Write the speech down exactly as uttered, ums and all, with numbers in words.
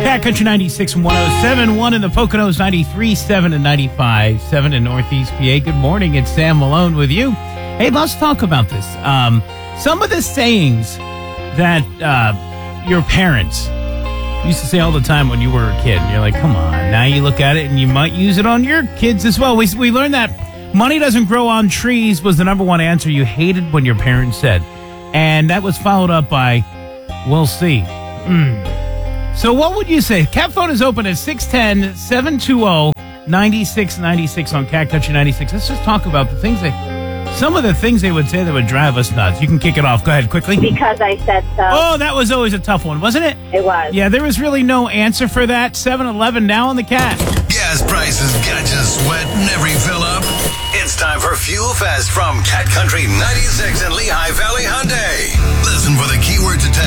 Cat Country ninety-six and one oh seven point one in the Poconos, ninety-three point seven and ninety-five point seven in Northeast P A. Good morning, it's Sam Malone with you. Hey, let's talk about this. Um, some of the sayings that uh, your parents used to say all the time when you were a kid. And you're like, come on. Now you look at it and you might use it on your kids as well. We, we learned that money doesn't grow on trees was the number one answer you hated when your parents said. And that was followed up by, we'll see. Mm. So what would you say? Cat phone is open at six one zero, seven two zero, nine six nine six on Cat Country ninety-six. Let's just talk about the things that, some of the things they would say that would drive us nuts. You can kick it off. Go ahead, quickly. Because I said so. Oh, that was always a tough one, wasn't it? It was. Yeah, there was really no answer for that. seven eleven now on the Cat. Gas prices got you sweating every fill up. It's time for Fuel Fest from Cat Country ninety-six and Lehigh Valley Hyundai. Listen for the keyword to text.